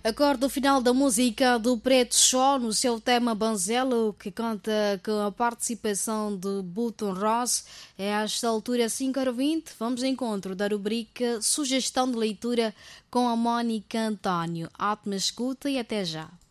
Acorda o final da música do Preto Show no seu tema Banzelo, que conta com a participação de Button Ross. É a esta altura 5h20. Vamos ao encontro da rubrica Sugestão de Leitura com a Mónica António. Ótima escuta e até já.